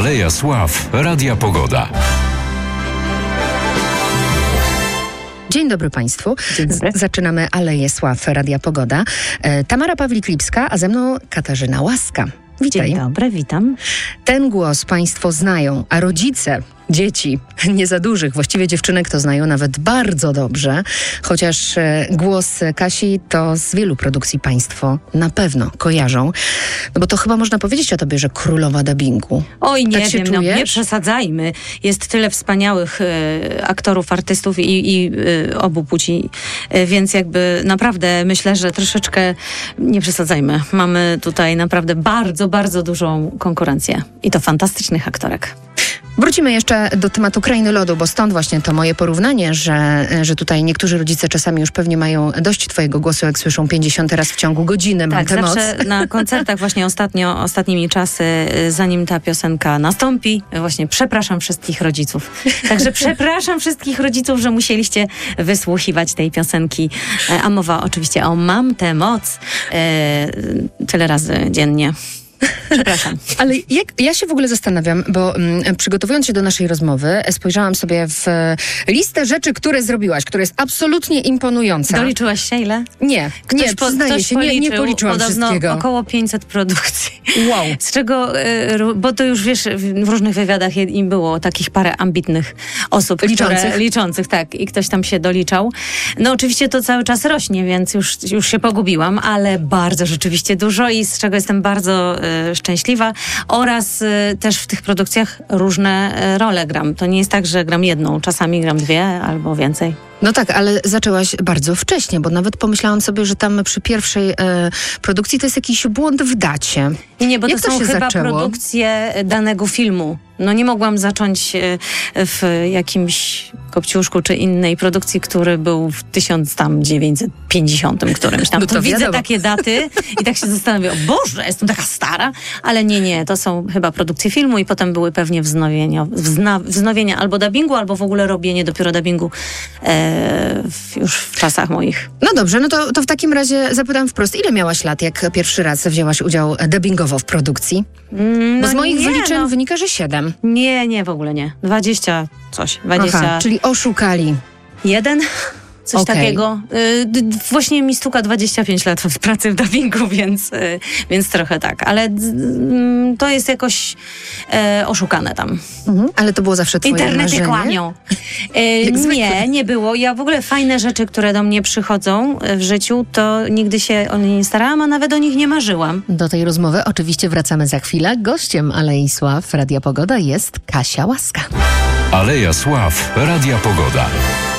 Aleja Sław, Radia Pogoda. Dzień dobry Państwu. Dzień dobry. Zaczynamy Aleję Sław, Radia Pogoda. Tamara Pawlik-Lipska, a ze mną Katarzyna Łaska. Witaj. Dzień dobry, witam. Ten głos Państwo znają, a rodzice dzieci nie za dużych, właściwie dziewczynek to znają nawet bardzo dobrze, chociaż głos Kasi to z wielu produkcji Państwo na pewno kojarzą. No bo to chyba można powiedzieć o tobie, że królowa dubbingu. Oj, nie tak wiem, no, nie przesadzajmy. Jest tyle wspaniałych aktorów, artystów i obu płci, więc jakby naprawdę myślę, że troszeczkę nie przesadzajmy. Mamy tutaj naprawdę bardzo, bardzo dużą konkurencję i to fantastycznych aktorek. Wrócimy jeszcze do tematu Krainy Lodu, bo stąd właśnie to moje porównanie, że tutaj niektórzy rodzice czasami już pewnie mają dość twojego głosu, jak słyszą 50 raz w ciągu godziny. Mam tę zawsze moc. Na koncertach właśnie ostatnimi czasy, zanim ta piosenka nastąpi, właśnie przepraszam wszystkich rodziców. Także przepraszam wszystkich rodziców, że musieliście wysłuchiwać tej piosenki. A mowa oczywiście o Mam tę moc tyle razy dziennie. Przepraszam. Ale ja się w ogóle zastanawiam, bo przygotowując się do naszej rozmowy, spojrzałam sobie w listę rzeczy, które zrobiłaś, która jest absolutnie imponująca. Doliczyłaś się ile? Nie, przyznaję się, nie policzyłam wszystkiego. Około 500 produkcji. Wow. Z czego, bo to już wiesz, w różnych wywiadach im było takich parę ambitnych osób. Liczących, tak. I ktoś tam się doliczał. No oczywiście to cały czas rośnie, więc już się pogubiłam, ale bardzo rzeczywiście dużo i z czego jestem bardzo szczęśliwa oraz też w tych produkcjach różne role gram. To nie jest tak, że gram jedną, czasami gram dwie albo więcej. No tak, ale zaczęłaś bardzo wcześnie, bo nawet pomyślałam sobie, że tam przy pierwszej produkcji to jest jakiś błąd w dacie. Nie, bo Jak to są chyba zaczęło? Produkcje danego filmu. No nie mogłam zacząć w jakimś Kopciuszku czy innej produkcji, który był w 1950 którymś tam. No to widzę wiadomo. takie daty i tak się zastanawiam, o Boże, jestem taka stara, ale nie, to są chyba produkcje filmu i potem były pewnie wznowienia albo dubbingu, albo w ogóle robienie dopiero dubbingu już w czasach moich. No dobrze, no to w takim razie zapytam wprost, ile miałaś lat, jak pierwszy raz wzięłaś udział dubbingowo w produkcji? Bo z moich wyliczeń wynika, że 7. Nie, w ogóle nie. 20 coś. 20. Aha, czyli oszukali. 1? Coś Okay. takiego. Właśnie mi stuka 25 lat w pracy w dubbingu, więc trochę tak. Ale to jest jakoś oszukane tam. Ale to było zawsze twoje Internety marzenie? kłamią. Nie było. Ja w ogóle fajne rzeczy, które do mnie przychodzą w życiu, to nigdy się o nie nie starałam, a nawet o nich nie marzyłam. Do tej rozmowy oczywiście wracamy za chwilę. Gościem Alei Sław, Radia Pogoda jest Kasia Łaska. Aleja Sław, Radia Pogoda.